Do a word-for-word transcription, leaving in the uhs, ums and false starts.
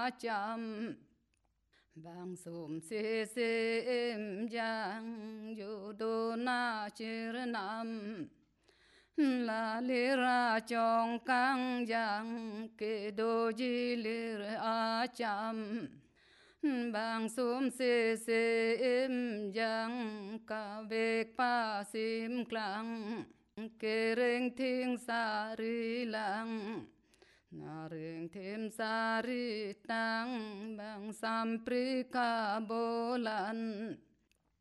chăm bang sum se se em jang yo do na chir nam la li ra chong kang jang ke do ji li a cham bang sum se se em jang ka bek pa sim klang ke reng thing sa ri lang na reng thêm sa ri tang bang sam pri ka bolan